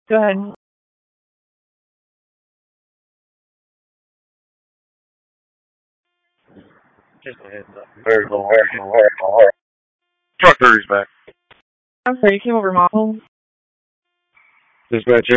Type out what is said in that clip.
Go ahead. Just a heads up. Very. Truck hurries back. I'm sorry, you came over muffled. Dispatcher.